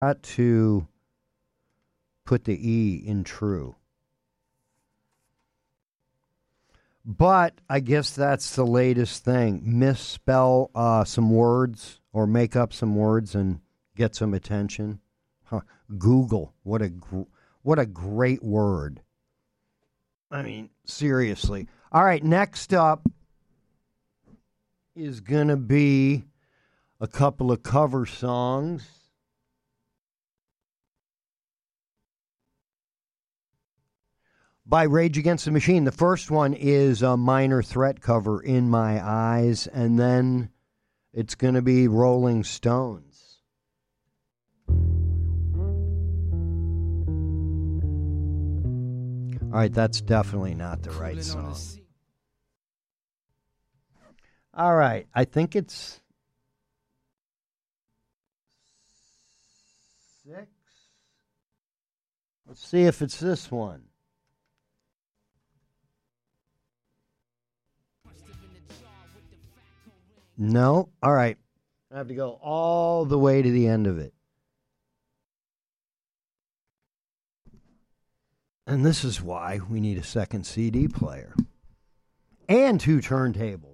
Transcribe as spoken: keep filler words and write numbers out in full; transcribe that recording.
Got to put the E in true. But I guess that's the latest thing. Misspell uh, some words or make up some words and get some attention. Huh. Google. What a gr- what a great word. I mean, seriously. All right, next up is going to be a couple of cover songs. By Rage Against the Machine. The first one is a Minor Threat cover, In My Eyes, and then it's going to be Rolling Stones. All right, that's definitely not the right song. All right, I think it's six. Let's see if it's this one. No? All right. I have to go all the way to the end of it. And this is why we need a second C D player. And two turntables.